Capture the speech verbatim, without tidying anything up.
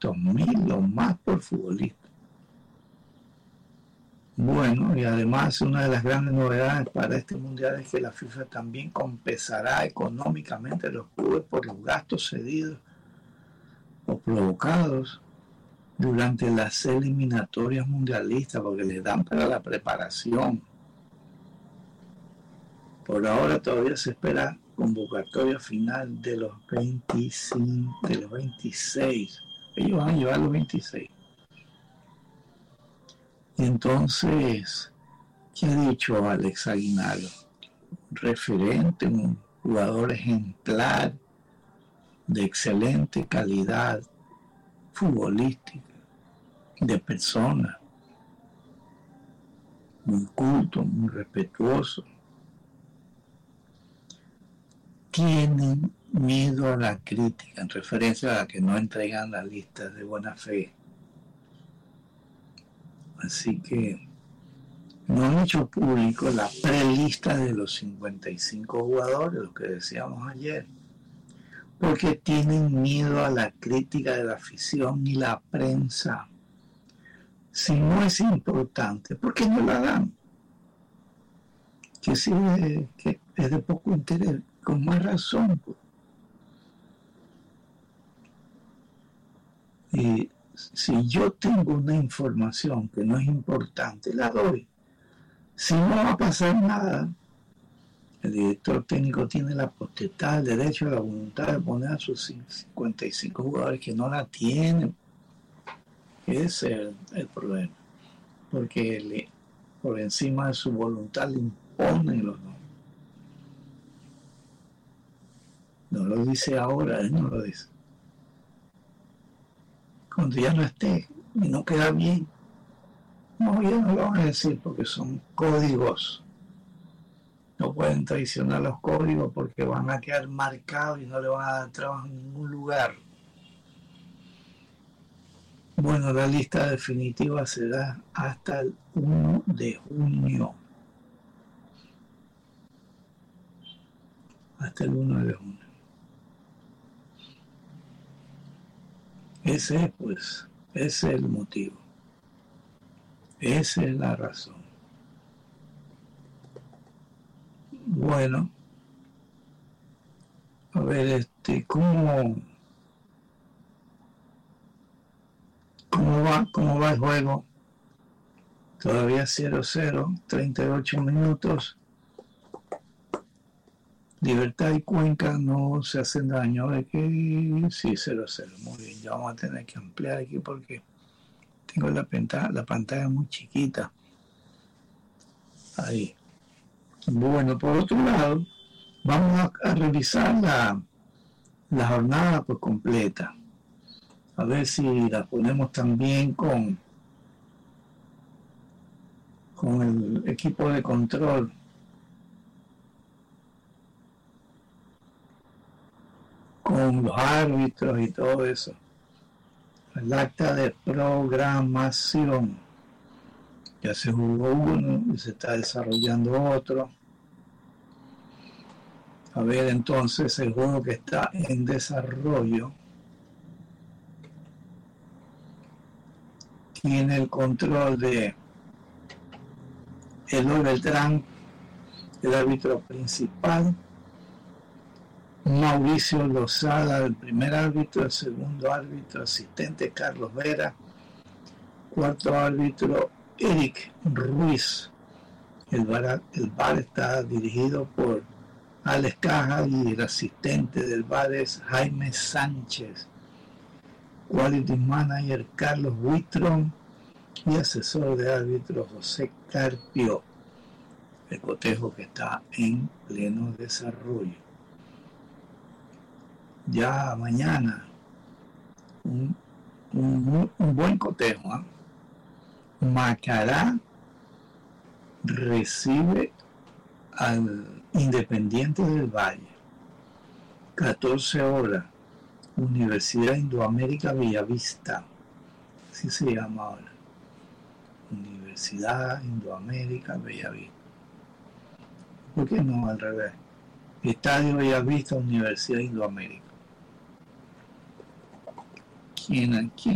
doscientos mil o más por futbolista. Bueno, y además una de las grandes novedades para este mundial es que la FIFA también compensará económicamente a los clubes por los gastos cedidos o provocados durante las eliminatorias mundialistas, porque les dan para la preparación. Por ahora todavía se espera convocatoria final de los veinticinco, de los veintiséis. Ellos van a llevar los veintiséis. Y entonces, ¿qué ha dicho Alex Aguinaldo? Un referente, un jugador ejemplar, de excelente calidad futbolística, de persona, muy culto, muy respetuoso. Tienen miedo a la crítica, en referencia a la que no entregan las listas de buena fe. Así que no han hecho público la prelista de los cincuenta y cinco jugadores, lo que decíamos ayer, porque tienen miedo a la crítica de la afición y la prensa. Si no es importante, ¿por qué no la dan? Que si es, que es de poco interés, con más razón. Pues. Y si yo tengo una información que no es importante, la doy. Si no va a pasar nada, el director técnico tiene la potestad, el derecho, la voluntad de poner a sus cincuenta y cinco jugadores que no la tienen. Ese es el, el problema. Porque le, por encima de su voluntad le imponen los nombres. No lo dice ahora, él no lo dice. Cuando ya no esté y no queda bien, no, ya no lo van a decir porque son códigos. No pueden traicionar los códigos porque van a quedar marcados y no le van a dar trabajo en ningún lugar. Bueno, la lista definitiva será hasta el primero de junio. Hasta el primero de junio. Ese es, pues, ese es el motivo. Esa es la razón. Bueno, a ver, este, ¿cómo, cómo va, cómo va el juego? Todavía cero cero, treinta y ocho minutos. Libertad y Cuenca no se hacen daño. ¿De que sí, cero cero. Muy bien, ya vamos a tener que ampliar aquí porque tengo la pantalla, la pantalla muy chiquita. Ahí. Bueno, por otro lado, vamos a, a revisar la, la jornada por completa. A ver si la ponemos también con, con el equipo de control. Con los árbitros y todo eso. El acta de programación. Ya se jugó uno y se está desarrollando otro. A ver, entonces, el juego que está en desarrollo tiene el control de Eloy Beltrán, el árbitro principal, Mauricio Lozada, el primer árbitro, el segundo árbitro, asistente Carlos Vera, cuarto árbitro Eric Ruiz. El bar, el bar está dirigido por Alex Caja y el asistente del bar es Jaime Sánchez. Quality Manager Carlos Huitron y asesor de árbitro José Carpio. El cotejo que está en pleno desarrollo. Ya mañana un, un, un buen cotejo. ¿eh? Macará recibe al Independiente del Valle. catorce horas. Universidad Indoamérica Bellavista. Así se llama ahora. Universidad Indoamérica Bellavista. ¿Por qué no al revés? Estadio Bellavista, Universidad Indoamérica. ¿Quién, quién